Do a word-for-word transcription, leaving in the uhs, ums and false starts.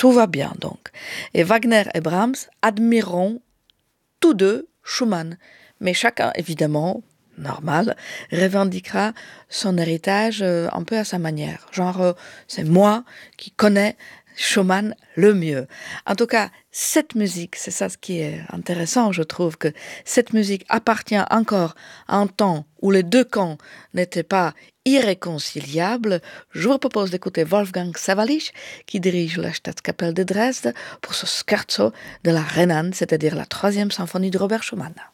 Tout va bien donc. Et Wagner et Brahms admireront tous deux Schumann. Mais chacun, évidemment, normal, revendiquera son héritage euh, un peu à sa manière. Genre, euh, c'est moi qui connais Schumann le mieux. En tout cas, cette musique, c'est ça ce qui est intéressant, je trouve, que cette musique appartient encore à un temps où les deux camps n'étaient pas irréconciliables. Je vous propose d'écouter Wolfgang Sawallisch, qui dirige la Staatskapelle de Dresde, pour ce scherzo de la Rhénane, c'est-à-dire la troisième symphonie de Robert Schumann.